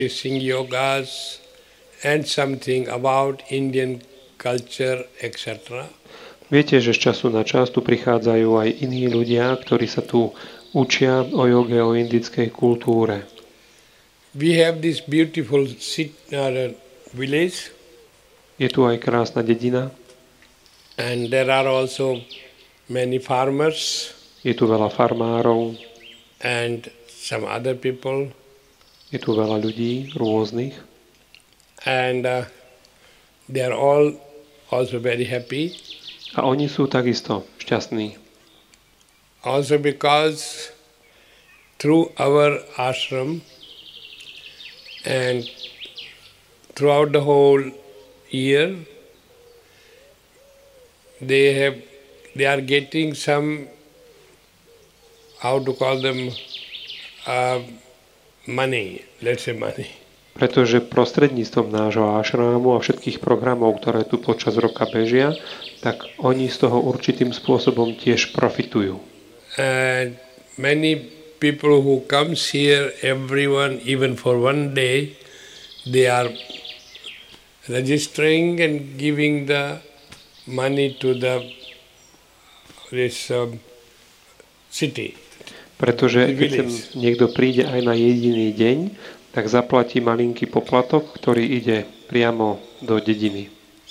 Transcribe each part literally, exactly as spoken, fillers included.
practicing yogas and something about Indian culture, et cetera. Viete, že z času na čas tu prichádzajú aj iní ľudia, ktorí sa tu učia o joge, o indickej kultúre. We have this beautiful city, uh, village. Je tu aj krásna dedina. And there are also many farmers. Je tu veľa farmárov. And some other people. Je tu veľa ľudí rôznych. And uh, they are all also very happy. A oni sú takisto šťastní. Also because through our ashram and throughout the whole year they have they are getting some, how to call them, uh, money, let's say money. Pretože prostredníctvom nášho ashramu a všetkých programov, ktoré tu počas roka bežia, tak oni z toho určitým spôsobom tiež profitujú. And many people who comes here, everyone, even for one day, they are registering and giving the money to the this um, city. Pretože keď sem niekto príde aj na jediný deň, tak zaplatí malinký poplatok, ktorý ide priamo do dediny.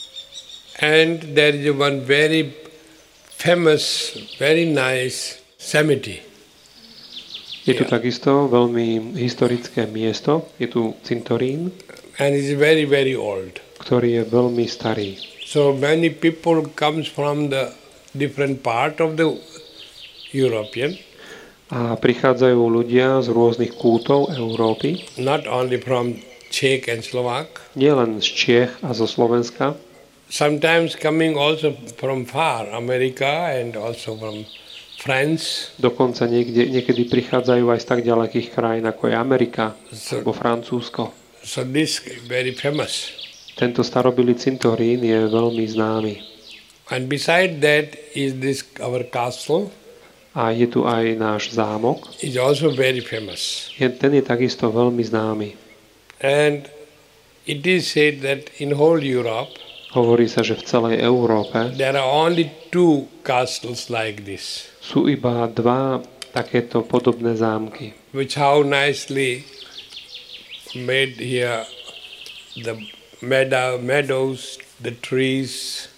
And there is one very famous, very nice cemetery. Je tu takisto veľmi historické miesto, je tu cintorín, and it's very, very old. Ktorý je veľmi starý. So many people comes from the different part of the European. A prichádzajú ľudia z rôznych kútov Európy. Not only from Czech and Slovak. Nie len z Čiech a zo Slovenska. Sometimes coming also from far, America and also from France. Dokonca niekde, niekedy prichádzajú aj z tak ďalekých krajín ako je Amerika so, alebo Francúzsko. So this is very famous. Tento starobilý cintorín je veľmi známy. And beside that is this our castle. A je tu aj náš zámok. Is also very famous. Je, ten je takisto veľmi známy. And it is said that in whole Europe hovorí sa, že v celej Európe there are only two castles like this. Sú iba dva takéto podobné zámky. Which how nicely made here the meadow, meadows, the trees,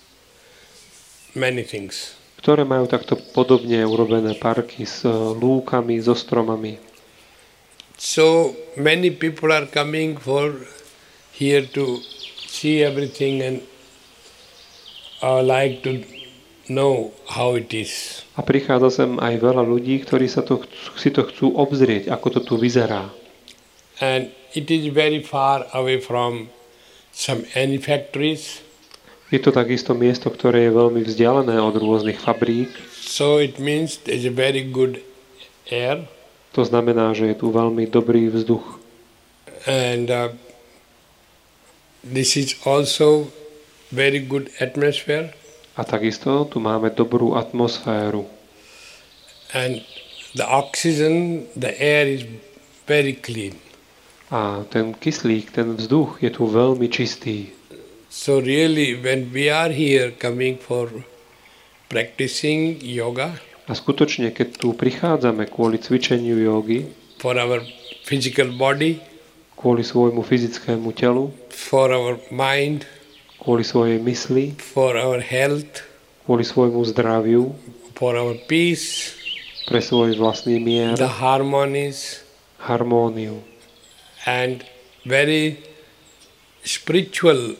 many things. Ktoré majú takto podobne urobené parky s lúkami, so stromami. So many people are coming for here to see everything and uh, like to know how it is. A prichádza sem aj veľa ľudí, ktorí sa to chcú, si to chcú obzrieť, ako to tu vyzerá. And it is very far away from some any factories. Je to takisto miesto, ktoré je veľmi vzdialené od rôznych fabrík. So it means there is a very good air. To znamená, že je tu veľmi dobrý vzduch. And uh, this is also very good atmosphere. A takisto tu máme dobrú atmosféru. And the oxygen, the air is very clean. A ten kyslík, ten vzduch je tu veľmi čistý. So really, when we are here coming for practicing yoga, a skutočne, keď tu prichádzame kvôli cvičeniu jogy, for our physical body, kvôli svojmu fyzickému telu, for our mind, kvôli svojej mysli, for our health, kvôli svojmu zdraviu, for our peace, pre svoj vlastný mier, the harmonies, harmóniu, and very spiritual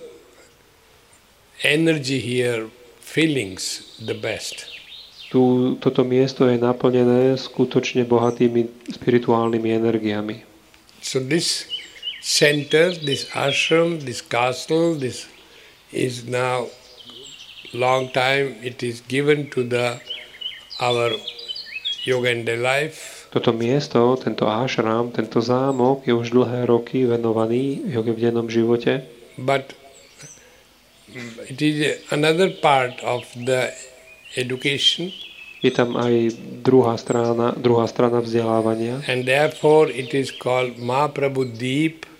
energy here, feelings the best. Tu, toto miesto je naplnené skutočne bohatými spirituálnymi energiami. So this center, this ashram, this castle, this is now long time it is given to the our yoga and the life. Toto miesto, tento ashram, tento zámok je už dlhé roky venovaný joge v dennom živote. But it is another part of the education. Je tam aj druhá strana, druhá strana vzdelávania. And therefore it is called Mahaprabhu Deep